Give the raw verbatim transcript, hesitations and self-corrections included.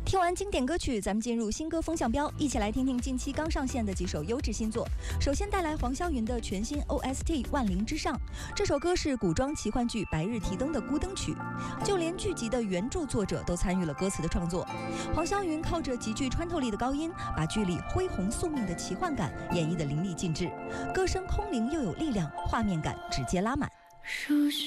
听完经典歌曲，咱们进入新歌风向标，一起来听听近期刚上线的几首优质新作。首先带来黄霄云的全新 O S T《万灵之上》，这首歌是古装奇幻剧《白日提灯》的孤灯曲，就连剧集的原著作者都参与了歌词的创作。黄霄云靠着极具穿透力的高音，把剧里恢宏宿命的奇幻感演绎得淋漓尽致，歌声空灵又有力量，画面感直接拉满。 数学